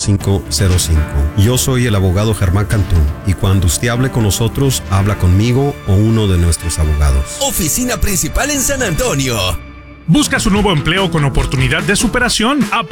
8505. Yo soy el abogado Germán Cantú y cuando usted hable con nosotros, habla conmigo o uno de nuestros abogados. Oficina principal en San Antonio. ¿Buscas un nuevo empleo con oportunidad de superación?